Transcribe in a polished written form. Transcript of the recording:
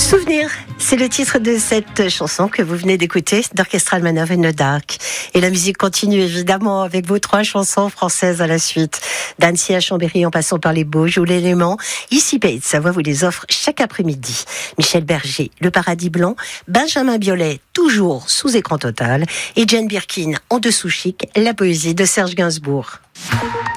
Souvenir, c'est le titre de cette chanson que vous venez d'écouter d'Orchestral Manœuvre in the Dark. Et la musique continue évidemment avec vos 3 chansons françaises à la suite. d'Annecy à Chambéry en passant par les Bauges ou l'élément. Ici Pays de Savoie vous les offre chaque après-midi. Michel Berger, Le Paradis Blanc, Benjamin Biolay, toujours sous écran total, et Jane Birkin, En dessous chic, la poésie de Serge Gainsbourg.